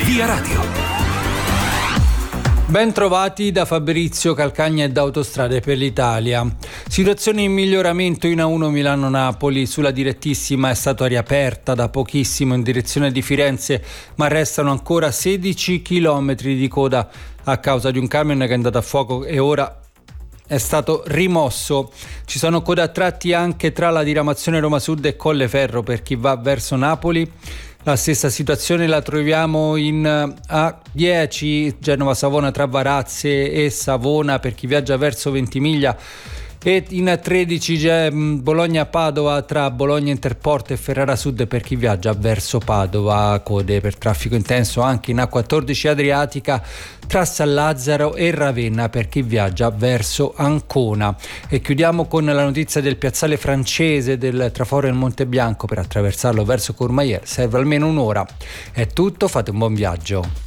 Via Radio. Ben trovati da Fabrizio Calcagna e da Autostrade per l'Italia. Situazione in miglioramento in A1 Milano-Napoli. Sulla direttissima è stata riaperta da pochissimo in direzione di Firenze, ma restano ancora 16 chilometri di coda a causa di un camion che è andato a fuoco e ora è stato rimosso. Ci sono code a tratti anche tra la diramazione Roma Sud e Colleferro per chi va verso Napoli. La stessa situazione la troviamo in A10 Genova-Savona tra Varazze e Savona per chi viaggia verso Ventimiglia, e in A13 Bologna-Padova tra Bologna Interporto e Ferrara Sud per chi viaggia verso Padova. Code per traffico intenso anche in A14 Adriatica tra San Lazzaro e Ravenna per chi viaggia verso Ancona. E chiudiamo con la notizia del piazzale francese del Traforo del Monte Bianco. Per attraversarlo verso Courmayeur serve almeno un'ora. È tutto, fate un buon viaggio.